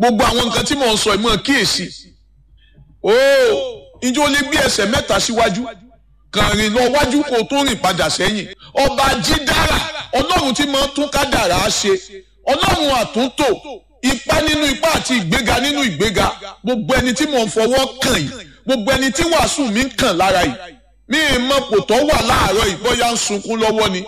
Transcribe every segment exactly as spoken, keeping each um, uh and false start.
gbogbo àwọn nǹkan tí mò ń sọ ìmọ̀ kíyèsí ooo ìjọ lè gbé ẹsẹ̀ mẹ́ta síwájú kàn rìn lọ wájú kó tó rìn padà sẹ́yìn ọba jídára ọlọ́run tí máa ń tún kádàrá ṣe ọlọ́run àtúntò ipá nínú ipá àti ìgbéga nínú ìgbéga gbogbo ẹni tí mò ń fọwọ́ kàn yìí gbogbo ẹni tí wàásù mi ń kàn lára yìí mi ì mọ kò tó wà láàárọ̀ yìí bóyá ń sunkún lọ́wọ́ ni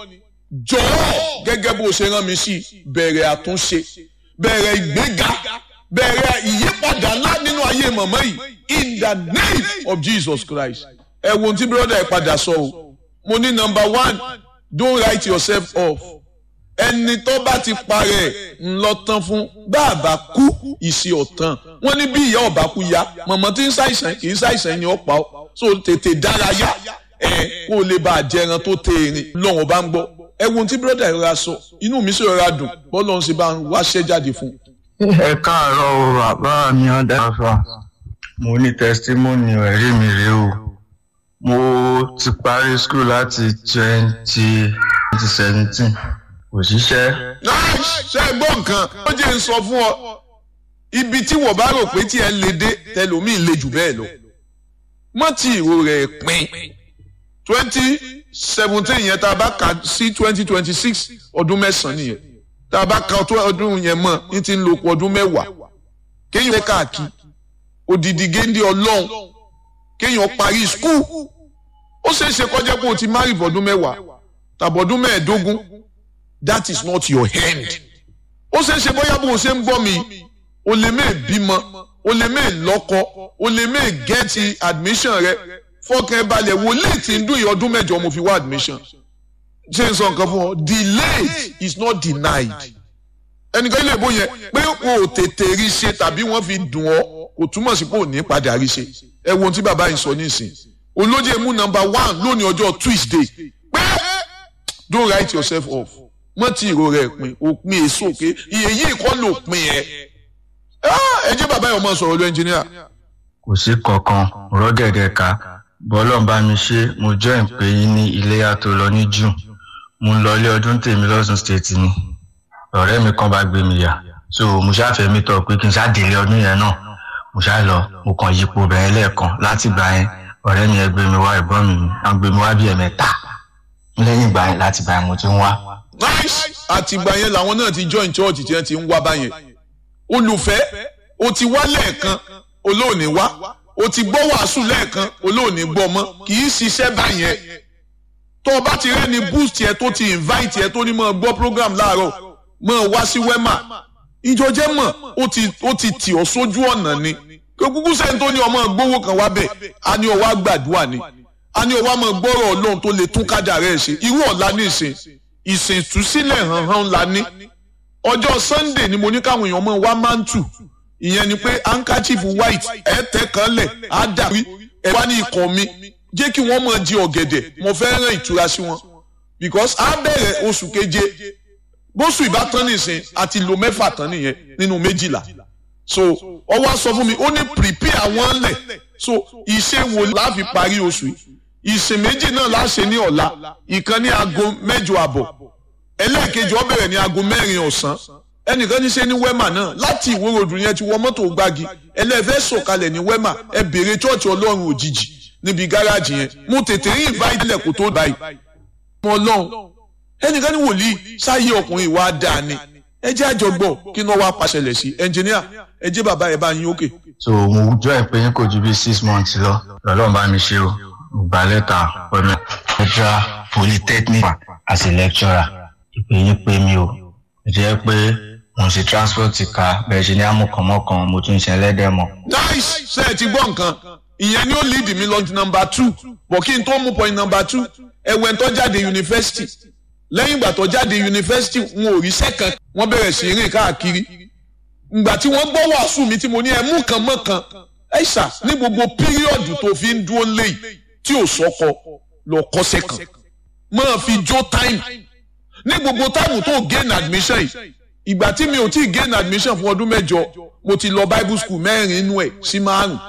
jọ̀ọ́ gẹ́gẹ́ bó ṣe rán mi sí bẹ̀rẹ̀ àtúnṣe bẹ̀rẹ̀ ìgbéga bẹ̀rẹ̀ ìyípadà ńlá nínú ayé mọ̀mọ́ yìí in the name of Jesus Christ. ẹ wo ohun tí brother ẹ padà sọ o mo ní number one don't write yourself off ẹni tó bá ti parẹ́ ńlọ tán fún bàbá kú ìṣe ọ̀tàn wọ́n ní bí ìyá ọ̀bá kú ya mọ̀mọ́ tí ń ṣàìsàn kì í ṣàìsàn ni ó pa ọ́ so tètè dárayá ẹ kó o lè bá a jẹran tó tẹ erin lọ́wọ́ bá ń gbọ́ ẹ wo ohun tí brother ẹ ra sọ inú mi sì rọra dùn bọ́lá ń ṣe bá ń wáṣẹ́ jáde fún un. ẹ káàárọ̀ o bàbá mi ọ̀dà fà mo ní testimony ẹ̀rí mi rèé o mo ti parí school láti twenty seventeen kò ṣiṣẹ́. ṣe é gbọ́ nǹkan ó jẹ́ ń sọ fún ọ ibi tí wọ́n bá rò pé tí ẹ lè dé tẹlòmíì lè jù bẹ́ẹ̀ lọ mọ́ tí ìró rẹ̀ pín twenty seventeen yẹn tá a bá kà sí twenty twenty six ọdún mẹ́sàn-án nìyẹn tá a bá ka ọdún yẹn mọ́ ní ti ń lo ọdún mẹ́wàá kéèyàn fẹ́ káàkiri òdìdí géńdé ọlọ́run kéèyàn parí skul ó ṣeé ṣe kọjá pé o ti márì bọ̀dún mẹ́wàá tàbọ̀dún mẹ́ẹ̀ẹ́dógún that is not your hand ó ṣeé ṣe bóyá bó o ṣe ń gbọ́ mi o lè mẹ́ẹ̀ bímọ o lè mẹ́ẹ̀ lọ́kọ o lè mẹ́ẹ̀ gẹ́ẹ̀tì admission rẹ fọkàn balẹ̀ wòlíì tí ń dún yìí ọdún mẹ́jọ mo fi wá admission ṣé n sọ nǹkan fún ọ delayed is not denied ẹnìkan ilé ìbò yẹn pé o ò tètè rí ṣe tàbí wọ́n fi dùn ọ́ kò túmọ̀ sí pé ò ní padà rí ṣe ẹ wo ohun tí bàbá yìí sọ nísìn olóje mú number one lónìí ọjọ́ Tuesday pé don't write yourself off mọ́ tí ìró rẹ̀ pin òpin èso òkè iye yìí kọ́ ló pin ẹ̀ ẹ jẹ́ bàbá yìí ọmọ sọ̀rọ̀ lọ ẹnjìníà. kò sí kankan rọ́gẹ̀dẹ̀ ká bọ́lọ̀ bá mi ṣe mo join pé yín ní iléyà tó lọ ní June mo ń lọ ilé ọdún tèmi lọ́sùn state ni ọ̀rẹ́ mi kan bá gbé mi yà so mo ṣáfẹ́ mi tọ̀ pé kí n ṣáà délé ọdún yẹn náà mo ṣáà lọ mo kàn yípo bẹ̀rẹ̀ lẹ́ẹ̀kan láti gbà yẹn ọ̀rẹ́ mi ẹ gbé mi wá ẹ̀gbọ́n mi wọ́n gbé mi wá bí ẹ̀mẹ́ta lẹ́yìn ìgbà yẹn láti gbà yẹn mo ti ń wá. nice àtìgbà yẹn làwọn náà ti join church tí wọ́n ti ń wá báyẹn olùfẹ́ o ti wá lẹ́ẹ̀kan olóòní wá o ti gbọ́ wàásù lẹ́ẹ̀kan olóòní gbọ́ mọ́ kì í ṣiṣẹ́ báyẹn tó o bá ti rẹ́ni boost yẹ tó ti invite yẹ tó ní mọ́ gbọ́ program láàárọ̀ mọ́ wá sí wema ìjọjẹ́ mọ̀ ó ti ó ti tì ọ́ sójú ọ̀nà ni kúkú sẹ́ni tó ní ọmọ gbówó kan wá bẹ̀ a ní ọwọ́ àgbàdua ni a ní ọwọ́ àmọ́ gbọ́rọ̀ ọlọ́run tó lè tún kádà rẹ̀ ṣe irú ọ̀la ní ìsìn ìsìn ìtúsílẹ̀ hàn-hàn la ní ọjọ́ Sunday ni mo ní káwọn èèyàn mọ̀ wá mantu ìyẹn ni pé handkerchief white ẹ̀ tẹ́ kan lẹ̀ á dàrí ẹ̀ wá ní ikọ̀ mi jẹ́ kí wọ́n mọ̀ di ọ̀gẹ̀dẹ̀ mo fẹ́ rán ìtura sí wọn because á bẹ̀rẹ̀ oṣù keje bóṣù ìbátan nìsín àti lo mẹ́fà tán nìyẹn nínú méjìlá so ọwọ́ sọ fún mi ó ní prepare wọn lẹ̀ so ìṣe wo la fi parí oṣù yìí ìsìn méjì náà la ṣe ní ọ̀la ìkan ní aago mẹ́jọ àbọ̀ ẹlẹ́ẹ̀kejì ó bẹ̀rẹ̀ ní aago mẹ́rin ọ̀sán ẹnìkan ní ṣe ní wema náà láti ìwó ròdù yẹn ti wọ mọ́tò gbági ẹlẹ́fẹ́ sọ̀kalẹ̀ ní wema ẹ bèrè chọ́ọ̀chì ọlọ́run òjijì níbi gáràjì yẹn mo tètè rí invite lẹ̀ kó tó báyìí mo ọlọ́run ẹnìkan ní wòlíì sáyé ọkùnrin ìwà dáa ni ẹ jẹ́ àjọgbọ́ kí náà wá pàṣẹlẹ̀ sí ẹnjìníà ẹ jẹ́ bàbá ẹ bá yín òkè. so mo join pé yín kò ju bí six months lọ lọ́lọ́run bá mi ṣe o gba lẹ́tà pẹ̀lú federal polytechnic as a lecturer ìpè yín pé mi ò jẹ́ pé mo ń ṣe transport ká bẹ́ẹ̀ ṣe ní amúkànmọ́kàn mo tún ṣe ẹlẹ́dẹ̀ mọ́. nice ṣe ẹ ti gbọ́ nǹkan ìyẹn ni ó lead mi lọ number two bọ̀ kí n tó mú point number two ẹ̀wẹ̀ tó jáde yunifásitì lẹ́yìn ìgbà tó jáde yunifásitì wọn ò rí sẹ́kàn wọ́n bẹ̀rẹ̀ sí rìn káàkiri ìgbà tí wọ́n gbọ́ wàásù mi tí mo ní ẹmú kan mọ́ kan ẹ̀ṣà ní gbogbo píríọ̀dù tó fi ń dúró léyìí tí ò sọ́kọ lọ kọ́sẹ̀ kan máa fi jó time ní gbogbo táìmù tó gain admission yìí ìgbà tí mi ò tí gain admission fún ọdún mẹ́jọ mo ti lọ bible school mẹ́rin inú ẹ̀ sí márùn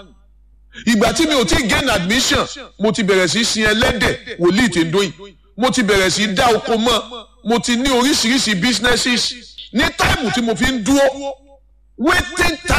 ìgbà tí mi ò tí gain admission mo ti bẹ̀rẹ̀ sí sin ẹlẹ́dẹ̀ wòlíì tí ń dóyìn mo ti bẹ̀rẹ̀ sí dá oko mọ́ mo ti ní oríṣiríṣi businesses ní táìmù tí mo fi ń dúró waiting time.